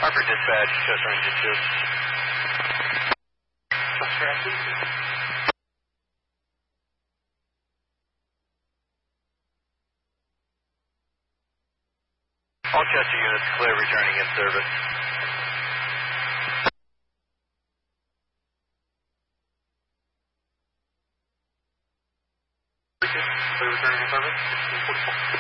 Harper Dispatch, Chester Engine 2. Chester Engine 2. All Chester units clear returning in service. Clear returning in service.